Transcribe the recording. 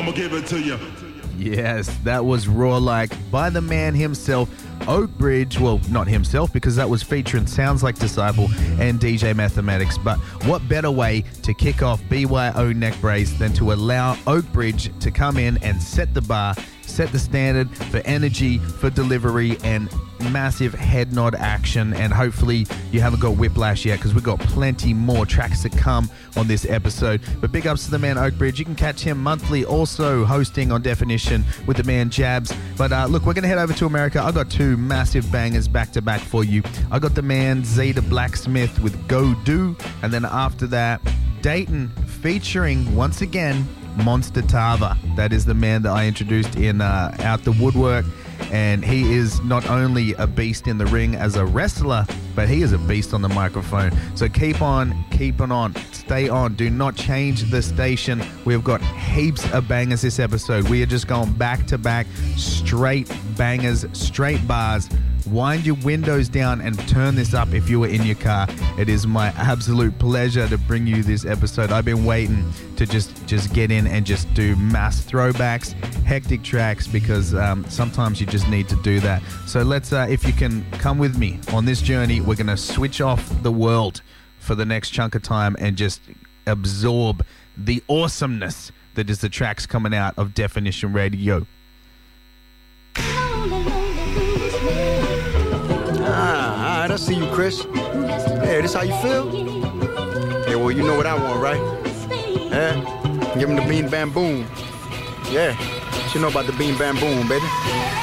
I'ma give it to you. Yes, that was Raw Like by the man himself, Oak Bridge. Well, not himself, because that was featuring Sounds Like Disciple and DJ Mathematics. But what better way to kick off BYO Neck Brace than to allow Oak Bridge to come in and set the bar, set the standard for energy, for delivery, and massive head nod action. And hopefully you haven't got whiplash yet, because we've got plenty more tracks to come on this episode. But big ups to the man Oak Bridge. You can catch him monthly also hosting on Definition with the man Jabs. But look, we're going to head over to America. I got two massive bangers back to back for you. I got the man Zeta Blacksmith with Go Do, and then after that Dayton featuring once again Monster Tava. That is the man that I introduced in Out the Woodwork, and he is not only a beast in the ring as a wrestler, but he is a beast on the microphone. So keep on keeping on, stay on, do not change the station. We've got heaps of bangers this episode. We are just going back to back, straight bangers, straight bars. Wind your windows down and turn this up if you were in your car. It is my absolute pleasure to bring you this episode. I've been waiting to just get in and just do mass throwbacks, hectic tracks, because sometimes you just need to do that. So let's, if you can come with me on this journey, we're going to switch off the world for the next chunk of time and just absorb the awesomeness that is the tracks coming out of Definition Radio. I see you, Chris. Hey, this how you feel? Hey, well, you know what I want, right? Yeah? Give him the bean bam boom. Yeah, you know about the bean bam boom, baby.